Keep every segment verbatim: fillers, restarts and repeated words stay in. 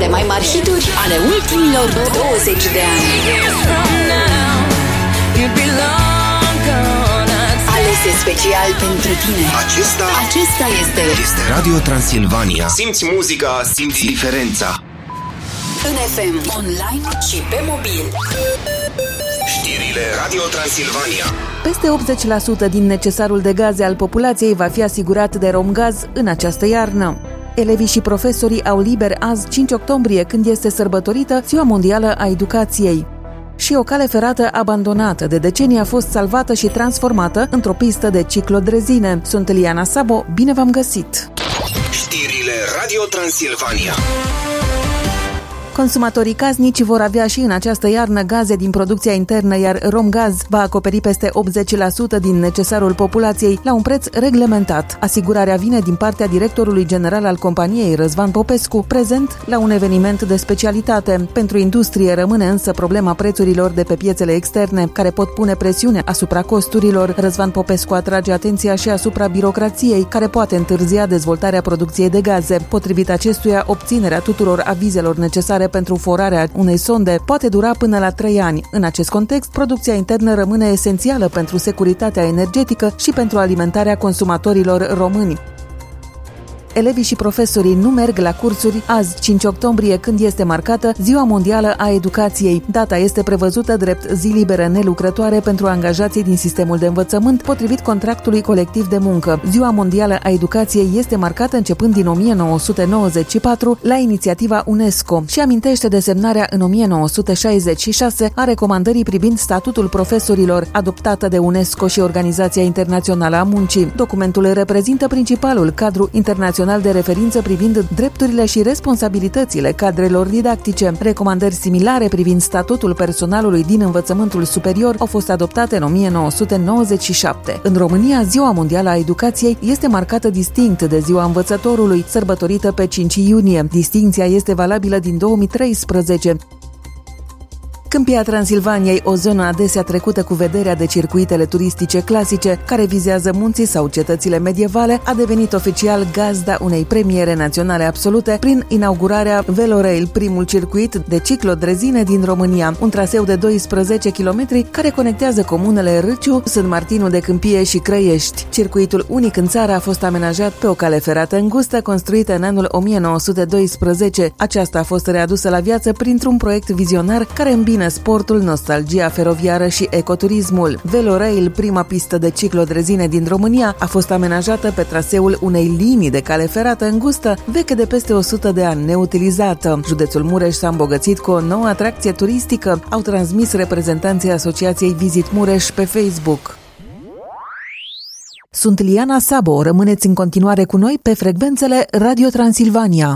de mai mari hituri ale ultimilor douăzeci de ani. Alese special pentru tine. Acesta, Acesta este, este Radio Transilvania. Simți muzica, simți diferența. în F M, online și pe mobil. Știrile Radio Transilvania. Peste optzeci la sută din necesarul de gaze al populației va fi asigurat de Romgaz în această iarnă. Elevii și profesorii au liber azi, cinci octombrie, când este sărbătorită Ziua Mondială a Educației. Și o cale ferată abandonată de decenii a fost salvată și transformată într-o pistă de ciclodrezine. Sunt Liana Sabo, bine v-am găsit! Știrile Radio Transilvania. Consumatorii casnici vor avea și în această iarnă gaze din producția internă, iar Romgaz va acoperi peste optzeci la sută din necesarul populației la un preț reglementat. Asigurarea vine din partea directorului general al companiei, Răzvan Popescu, prezent la un eveniment de specialitate. Pentru industrie rămâne însă problema prețurilor de pe piețele externe, care pot pune presiune asupra costurilor. Răzvan Popescu atrage atenția și asupra birocrației, care poate întârzia dezvoltarea producției de gaze. Potrivit acestuia, obținerea tuturor avizelor necesare pentru forarea unei sonde poate dura până la trei ani. În acest context, producția internă rămâne esențială pentru securitatea energetică și pentru alimentarea consumatorilor români. Elevii și profesorii nu merg la cursuri azi, cinci octombrie, când este marcată Ziua Mondială a Educației. Data este prevăzută drept zi liberă nelucrătoare pentru angajații din sistemul de învățământ, potrivit contractului colectiv de muncă. Ziua Mondială a Educației este marcată începând din o mie nouă sute nouăzeci și patru la inițiativa UNESCO și amintește de semnarea în o mie nouă sute șaizeci și șase a recomandării privind statutul profesorilor, adoptată de UNESCO și Organizația Internațională a Muncii. Documentul reprezintă principalul cadru internațional de referință privind drepturile și responsabilitățile cadrelor didactice. Recomandări similare privind statutul personalului din învățământul superior au fost adoptate în o mie nouă sute nouăzeci și șapte. În România, Ziua Mondială a Educației este marcată distinct de Ziua Învățătorului, sărbătorită pe cinci iunie. Distincția este valabilă din două mii treisprezece. Câmpia Transilvaniei, o zonă adesea trecută cu vederea de circuitele turistice clasice, care vizează munții sau cetățile medievale, a devenit oficial gazda unei premiere naționale absolute prin inaugurarea Velorail, primul circuit de ciclodrezine din România, un traseu de doisprezece kilometri care conectează comunele Râciu, Sânt Martinu de Câmpie și Crăiești. Circuitul unic în țară a fost amenajat pe o cale ferată îngustă construită în anul o mie nouă sute doisprezece. Aceasta a fost readusă la viață printr-un proiect vizionar care îmbină sportul, nostalgia feroviară și ecoturismul. Velorail, prima pistă de ciclodrezine din România, a fost amenajată pe traseul unei linii de cale ferată îngustă, veche de peste o sută de ani, neutilizată. Județul Mureș s-a îmbogățit cu o nouă atracție turistică, au transmis reprezentanții Asociației Visit Mureș pe Facebook. Sunt Liana Sabo, rămâneți în continuare cu noi pe frecvențele Radio Transilvania.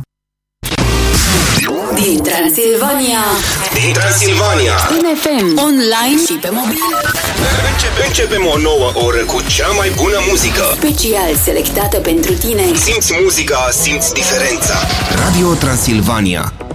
Din Transilvania, Din Transilvania. în F M, online și pe mobil. Începe, începem o nouă oră cu cea mai bună muzică. Special selectată pentru tine. Simți muzica, simți diferența. Radio Transilvania.